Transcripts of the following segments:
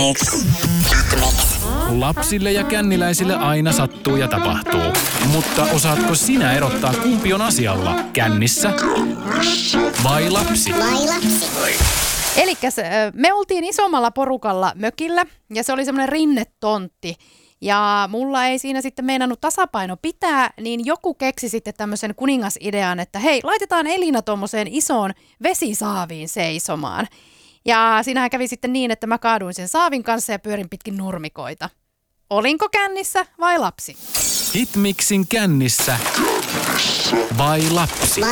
Lapsille ja känniläisille aina sattuu ja tapahtuu. Mutta osaatko sinä erottaa, kumpi on asialla? Kännissä vai lapsi? Elikkäs me oltiin isommalla porukalla mökillä ja se oli semmoinen rinnetontti. Ja mulla ei siinä sitten meinannut tasapaino pitää, niin joku keksi sitten tämmöisen kuningasidean, että hei, laitetaan Elina tommoseen isoon vesisaaviin seisomaan. Ja siinähän kävi sitten niin, että mä kaaduin sen saavin kanssa ja pyörin pitkin nurmikoita. Olinko kännissä vai lapsi? Hitmixin kännissä vai lapsi?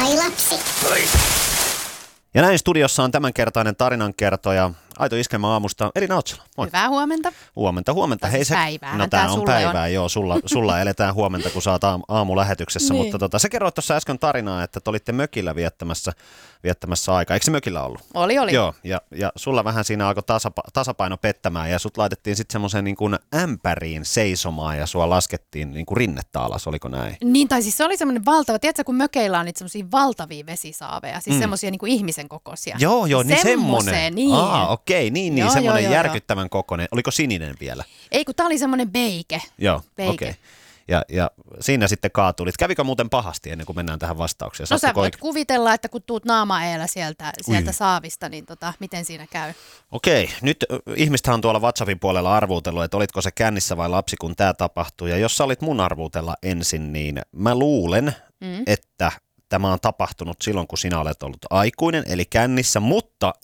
Ja näin studiossa on tämänkertainen tarinankertoja Aito Iskelmä aamusta. Elina Otsala, moi. Hyvää huomenta. Huomenta. Hei, siis päivää. No tää on päivää, joo. Sulla eletään huomenta, kun saat aamulähetyksessä. Niin. Mutta sä kerroit tuossa äsken tarinaa, että te olitte mökillä viettämässä aikaa. Eikö se mökillä ollut? Oli. Joo, ja sulla vähän siinä alkoi tasapaino pettämään ja sut laitettiin sitten semmoiseen niin kuin ämpäriin seisomaan ja sua laskettiin niin kuin rinnettä alas, oliko näin? Niin, tai siis se oli semmoinen valtava, tiedätkö kun mökeillä on niitä semmoisia valtavia vesisaaveja, siis semmoisia niin kuin ihmisen kokoisia. Joo, niin semmoinen. Niin. Okei, niin semmoinen järkyttävän kokoinen. Oliko sininen vielä? Ei, kun tää oli semmoinen beike. Joo, okei. Ja siinä sitten kaatulit. Kävikö muuten pahasti ennen kuin mennään tähän vastaukseen? No sä voit kuvitella, että kun tuut naama-eellä sieltä saavista, niin miten siinä käy? Okei, nyt ihmistähän on tuolla WhatsAppin puolella arvuutellut, että olitko se kännissä vai lapsi, kun tämä tapahtui. Ja jos sä olit mun arvuutella ensin, niin mä luulen, että tämä on tapahtunut silloin, kun sinä olet ollut aikuinen, eli kännissä, mutta